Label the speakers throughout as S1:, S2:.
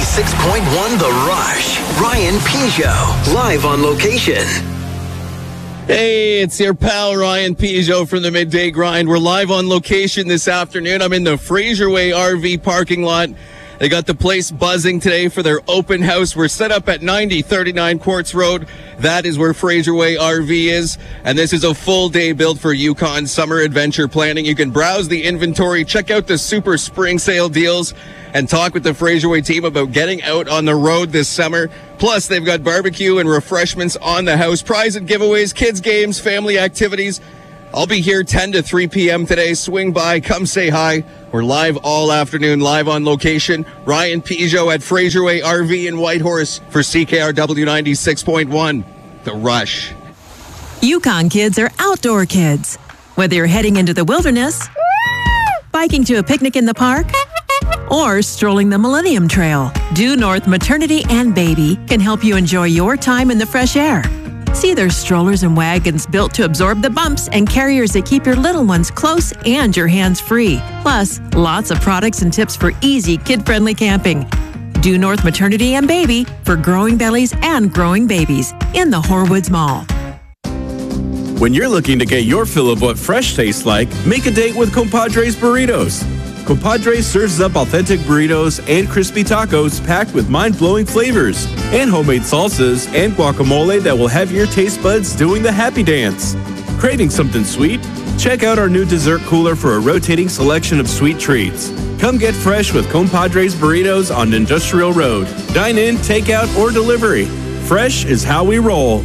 S1: 96.1 The Rush. Ryan Peugeot, live on location.
S2: Hey, it's your pal Ryan Peugeot from the Midday Grind. We're live on location this afternoon. I'm in the Fraser Way RV parking lot. They got the place buzzing today for their open house. We're set up at 9039 Quartz Road. That is where Fraser Way RV is. And this is a full day build for Yukon summer adventure planning. You can browse the inventory, check out the super spring sale deals, and talk with the Fraser Way team about getting out on the road this summer. Plus, they've got barbecue and refreshments on the house, prize and giveaways, kids games, family activities. I'll be here 10 to 3 p.m. today. Swing by, come say hi. We're live all afternoon, live on location. Ryan Peugeot at Fraser Way RV in Whitehorse for CKRW 96.1. The Rush.
S3: Yukon kids are outdoor kids. Whether you're heading into the wilderness, biking to a picnic in the park, or strolling the Millennium Trail, Due North Maternity and Baby can help you enjoy your time in the fresh air. See their strollers and wagons built to absorb the bumps and carriers that keep your little ones close and your hands free. Plus, lots of products and tips for easy, kid-friendly camping. Due North Maternity and Baby for growing bellies and growing babies in the Horwoods Mall.
S4: When you're looking to get your fill of what fresh tastes like, make a date with Compadres Burritos. Compadres serves up authentic burritos and crispy tacos packed with mind-blowing flavors and homemade salsas and guacamole that will have your taste buds doing the happy dance. Craving something sweet? Check out our new dessert cooler for a rotating selection of sweet treats. Come get fresh with Compadres Burritos on Industrial Road. Dine in, takeout, or delivery. Fresh is how we roll.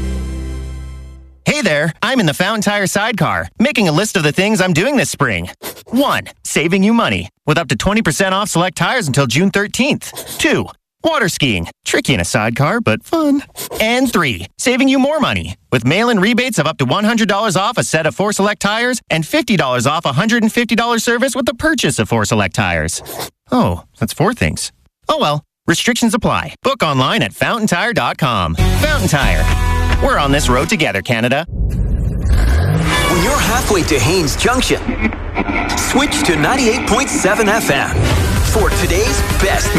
S5: Hey there, I'm in the Fountain Tire sidecar, making a list of the things I'm doing this spring. 1. Saving you money, with up to 20% off select tires until June 13th. 2. Water skiing, tricky in a sidecar, but fun. And 3. Saving you more money, with mail-in rebates of up to $100 off a set of 4 select tires and $50 off a $150 service with the purchase of 4 select tires. Oh, that's 4 things. Oh well, restrictions apply. Book online at fountaintire.com. Fountain Tire. We're on this road together, Canada.
S1: When you're halfway to Haynes Junction, switch to 98.7 FM for today's best